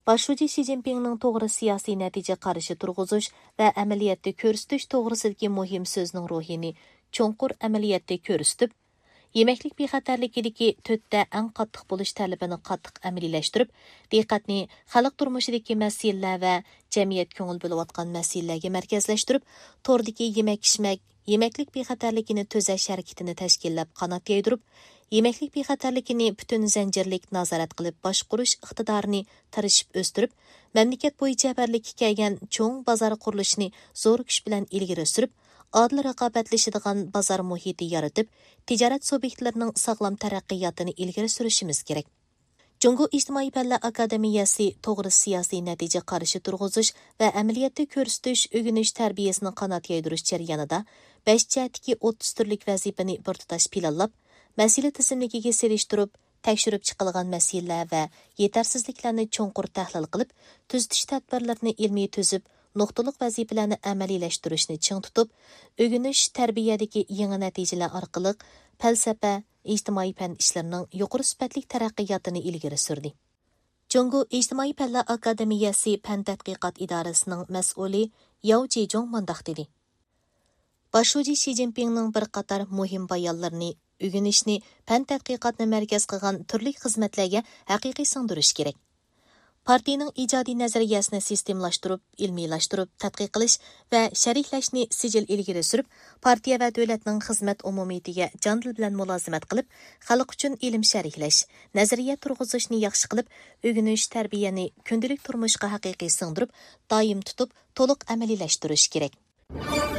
Başçı Xi Jinpingning to'g'ri siyosiy natija qarashi turg'izish va amaliyotda ko'rsatish to'g'risidagi muhim so'zning ruhini cho'nqur amaliyotda ko'rsatib, yemeklik bexatarligidagi to'rtta eng qattiq bo'lish talabini qattiq amaliyalashtirib, diqqatni xalq turmushidagi masalalar va jamiyat ko'ngil bo'layotgan masalalarga markazlashtirib, to'rdagi yemak-ichmak, yemeklik bexatarligini to'zash harakatini tashkillab qanot yaydirib, yemeklik bexatarligini butun zanjirlik nazorat qilib boshqarish iqtidorini tirishib o'stirib, mamlakat bo'yicha birlikka kelgan cho'ng bozor qurilishini zo'r kuch bilan ilgari surib, adil raqobatlashadigan bozor muhiti yaratib, tijorat subyektlarining sog'lom taraqqiyotini ilgari surishimiz kerak. Jungo İjtimoiy Fanlar Akademiyasi to'g'ri siyosiy natija qarashi turg'izish va amaliyotda ko'rsatish, o'rganish tarbiyasini qanot yaydirish jarayonida 5 jihatdagi 30 turlik vazifani bir tutash planlab, masala tizimligiga selishtirib, tekshirib chiqilgan masalalar va yetarsizliklarni cho'nqur tahlil qilib, tuzitish tadbirlarini ilmiy tuzib, nuqtaliq vazifalarni amaliyalashtirishni ching tutib, o'rganish tarbiyadagi yangi natijalar orqali falsafa, ijtimoiy fan ishlarining yuqori sifatli taraqqiyotini ilgari surdi. Jungo İjtimoiy Fanlar Akademiyasi fan tadqiqot idorasining mas'uli Yao Jejong mundaq dedi. Başçı Xi Jinpingning bir qator muhim bayonlarini, o'rganishni, fan tadqiqotni markaz qilgan turli xizmatlarga haqiqiy singdirish kerak. Partiyaning ijodiy nazariyasini sistemlashtirib, ilmiylashtirib, tadqiq qilish va sharihlashni sijil ilgari surib, partiya va davlatning xizmat umumiyatiga jon dil bilan mulozimat qilib, xalq uchun ilm sharihlash, nazariya turg'izishni yaxshi qilib, o'rganish tarbiyani kundalik turmushga haqiqiy singdirib, doim tutib, to'liq amaliylashtirish kerak.